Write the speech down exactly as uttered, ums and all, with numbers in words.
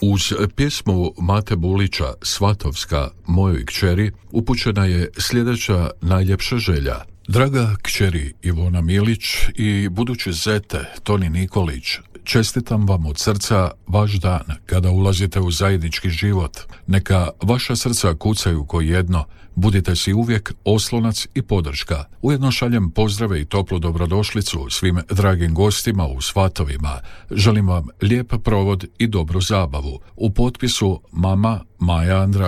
Uz pjesmu Mate Bulića Svatovska mojoj kćeri upućena je sljedeća najljepša želja. Draga kćeri Ivona Milić i budući zete Toni Nikolić, čestitam vam od srca vaš dan kada ulazite u zajednički život. Neka vaša srca kucaju ko jedno, budite si uvijek oslonac i podrška. Ujedno šaljem pozdrave i toplu dobrodošlicu svim dragim gostima u Svatovima. Želim vam lijep provod i dobru zabavu. U potpisu mama Maja Andra.